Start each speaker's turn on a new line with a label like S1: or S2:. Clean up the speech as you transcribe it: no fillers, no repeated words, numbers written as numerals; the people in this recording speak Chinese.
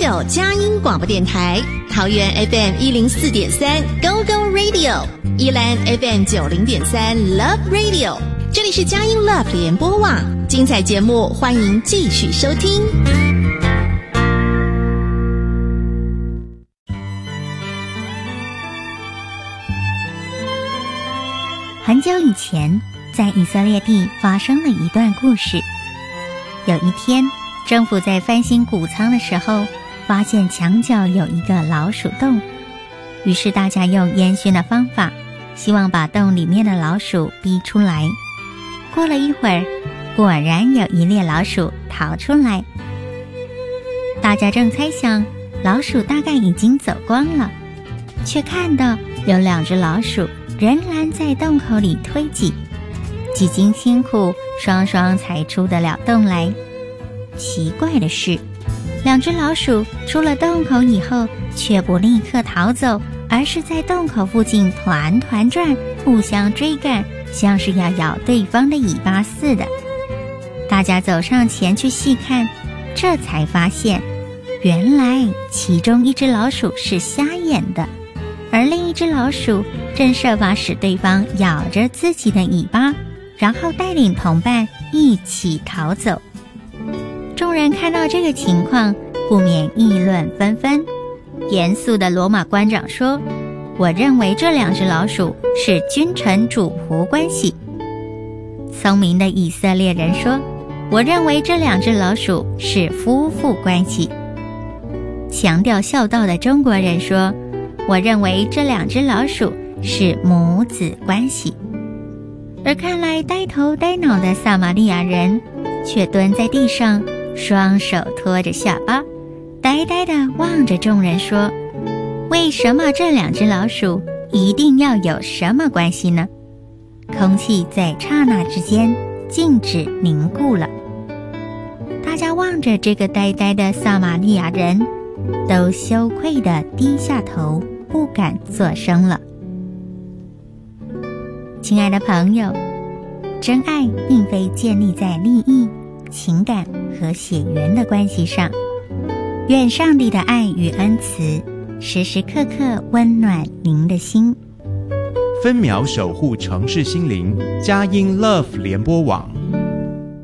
S1: Radio 佳音广播电台，桃园 FM 104.3 Go Go Radio， 宜兰 FM 90.3 Love Radio， 这里是佳音 Love 联播网，精彩节目欢迎继续收听。
S2: 很久以前，在以色列地发生了一段故事。有一天，政府在翻新谷仓的时候，发现墙角有一个老鼠洞，于是大家用烟熏的方法，希望把洞里面的老鼠逼出来。过了一会儿，果然有一列老鼠逃出来。大家正猜想老鼠大概已经走光了，却看到有2只老鼠仍然在洞口里推挤，几经辛苦，双双才出得了洞来。奇怪的是，2只老鼠出了洞口以后，却不立刻逃走，而是在洞口附近团团转，互相追赶，像是要咬对方的尾巴似的。大家走上前去细看，这才发现，原来其中一只老鼠是瞎眼的，而另一只老鼠正设法使对方咬着自己的尾巴，然后带领同伴一起逃走。众人看到这个情况，不免议论纷纷。严肃的罗马官长说：“我认为这2只老鼠是君臣主仆关系。”聪明的以色列人说：“我认为这2只老鼠是夫妇关系。”强调孝道的中国人说：“我认为这2只老鼠是母子关系。”而看来呆头呆脑的撒玛利亚人却蹲在地上，双手托着下巴，呆呆地望着众人说：“为什么这2只老鼠一定要有什么关系呢？”空气在刹那之间静止凝固了。大家望着这个呆呆的撒玛利亚人，都羞愧地低下头，不敢作声了。亲爱的朋友，真爱并非建立在利益、情感和血缘的关系上。愿上帝的爱与恩慈时时刻刻温暖您的心。
S3: 分秒守护城市心灵，佳音 Love 联播网。